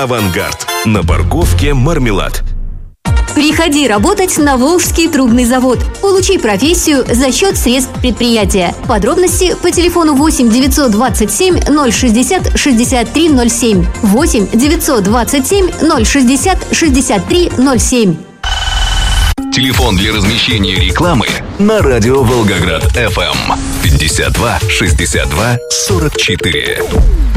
«Авангард». На парковке «Мармелад». Приходи работать на Волжский трубный завод. Получи профессию за счет средств предприятия. Подробности по телефону 8 927 060 63 07. 8 927 060 63 07. Телефон для размещения рекламы на радио Волгоград FM 52 62 44.